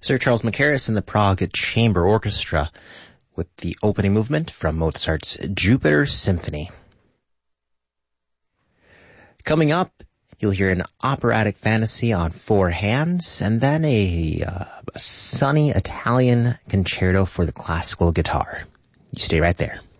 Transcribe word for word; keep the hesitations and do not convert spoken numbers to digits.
Sir Charles Mackerras and the Prague Chamber Orchestra with the opening movement from Mozart's Jupiter Symphony. Coming up, you'll hear an operatic fantasy on four hands, and then a, uh, a sunny Italian concerto for the classical guitar. You stay right there.